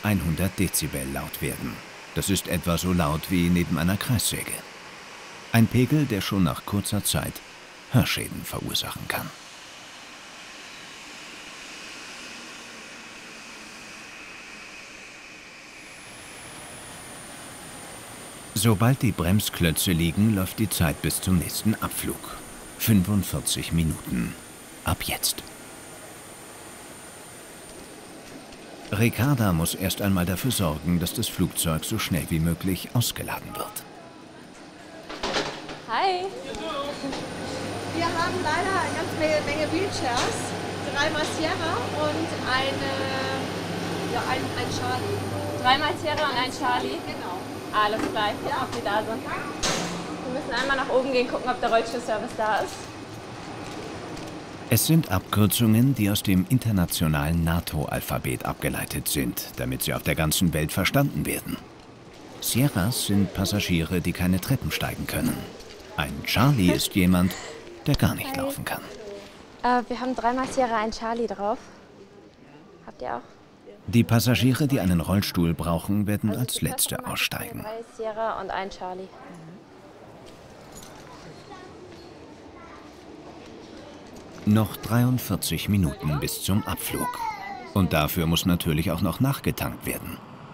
100 Dezibel laut werden. Das ist etwa so laut wie neben einer Kreissäge. Ein Pegel, der schon nach kurzer Zeit Hörschäden verursachen kann. Sobald die Bremsklötze liegen, läuft die Zeit bis zum nächsten Abflug. 45 Minuten. Ab jetzt. Ricarda muss erst einmal dafür sorgen, dass das Flugzeug so schnell wie möglich ausgeladen wird. Hi. Wir haben leider eine ganze Menge Wheelchairs, 3 mal Sierra und ein Charlie. 3 mal Sierra und ein Charlie? Genau. Alles klar, ich guck, ob die da sind. Wir müssen einmal nach oben gehen, gucken, ob der Rollstuhlservice da ist. Es sind Abkürzungen, die aus dem internationalen NATO-Alphabet abgeleitet sind, damit sie auf der ganzen Welt verstanden werden. Sierras sind Passagiere, die keine Treppen steigen können. Ein Charlie ist jemand, der gar nicht laufen kann. Wir haben 3 mal Sierra, ein Charlie drauf. Habt ihr auch? Die Passagiere, die einen Rollstuhl brauchen, werden als Letzte aussteigen. 3 Sierra und ein Charlie. Noch 43 Minuten bis zum Abflug. Und dafür muss natürlich auch noch nachgetankt werden.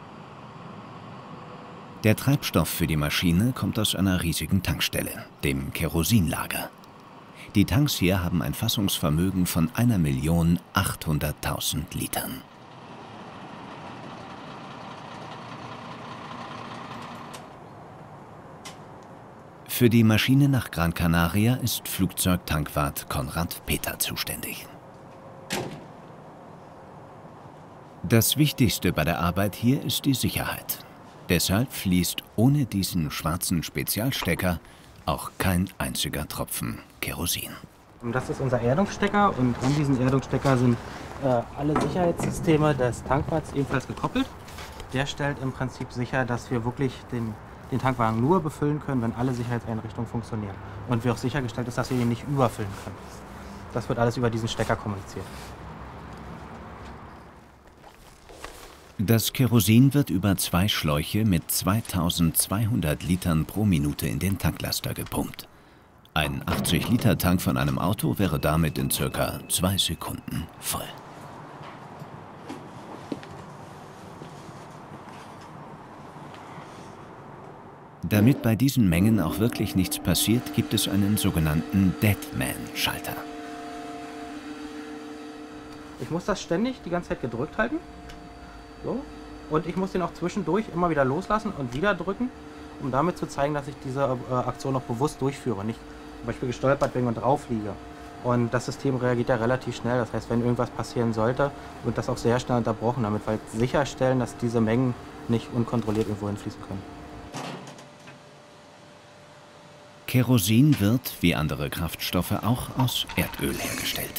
Der Treibstoff für die Maschine kommt aus einer riesigen Tankstelle, dem Kerosinlager. Die Tanks hier haben ein Fassungsvermögen von 1.800.000 Litern. Für die Maschine nach Gran Canaria ist Flugzeugtankwart Konrad Peter zuständig. Das Wichtigste bei der Arbeit hier ist die Sicherheit. Deshalb fließt ohne diesen schwarzen Spezialstecker auch kein einziger Tropfen Kerosin. Das ist unser Erdungsstecker und an diesen Erdungsstecker sind alle Sicherheitssysteme des Tankwarts ebenfalls gekoppelt. Der stellt im Prinzip sicher, dass wir wirklich den Tankwagen nur befüllen können, wenn alle Sicherheitseinrichtungen funktionieren. Und wir auch sichergestellt ist, dass wir ihn nicht überfüllen können. Das wird alles über diesen Stecker kommuniziert. Das Kerosin wird über 2 Schläuche mit 2200 Litern pro Minute in den Tanklaster gepumpt. Ein 80-Liter-Tank von einem Auto wäre damit in circa 2 Sekunden voll. Damit bei diesen Mengen auch wirklich nichts passiert, gibt es einen sogenannten Deadman-Schalter. Ich muss das ständig die ganze Zeit gedrückt halten. So. Und ich muss den auch zwischendurch immer wieder loslassen und wieder drücken, um damit zu zeigen, dass ich diese Aktion noch bewusst durchführe. Nicht zum Beispiel gestolpert bin und drauf liege. Und das System reagiert ja relativ schnell. Das heißt, wenn irgendwas passieren sollte, wird das auch sehr schnell unterbrochen, damit wir sicherstellen, dass diese Mengen nicht unkontrolliert irgendwo hinfließen können. Kerosin wird, wie andere Kraftstoffe, auch aus Erdöl hergestellt.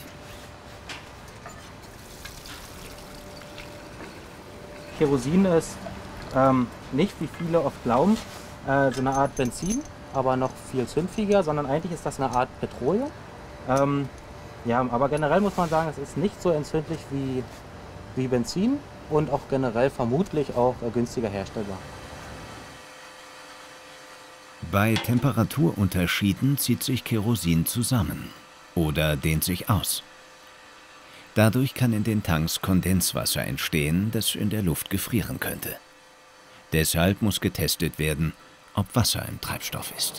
Kerosin ist nicht, wie viele oft glauben, so eine Art Benzin, aber noch viel zündfähiger, sondern eigentlich ist das eine Art Petroleum. Ja, aber generell muss man sagen, es ist nicht so entzündlich wie Benzin und auch generell vermutlich auch günstiger herstellbar. Bei Temperaturunterschieden zieht sich Kerosin zusammen oder dehnt sich aus. Dadurch kann in den Tanks Kondenswasser entstehen, das in der Luft gefrieren könnte. Deshalb muss getestet werden, ob Wasser im Treibstoff ist.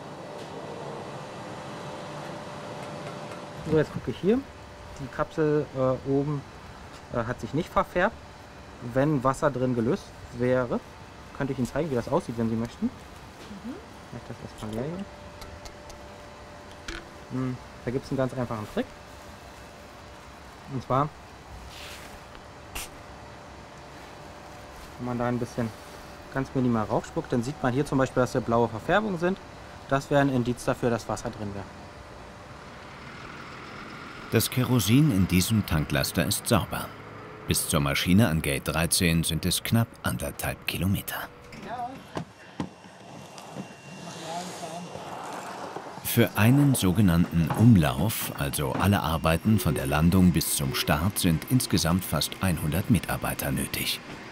So, jetzt gucke ich hier. Die Kapsel oben hat sich nicht verfärbt. Wenn Wasser drin gelöst wäre, könnte ich Ihnen zeigen, wie das aussieht, wenn Sie möchten. Ich das erstmal leer hier. Da gibt es einen ganz einfachen Trick. Und zwar, wenn man da ein bisschen ganz minimal raufspuckt, dann sieht man hier zum Beispiel, dass hier blaue Verfärbungen sind. Das wäre ein Indiz dafür, dass Wasser drin wäre. Das Kerosin in diesem Tanklaster ist sauber. Bis zur Maschine an Gate 13 sind es knapp 1,5 Kilometer. Für einen sogenannten Umlauf, also alle Arbeiten von der Landung bis zum Start, sind insgesamt fast 100 Mitarbeiter nötig.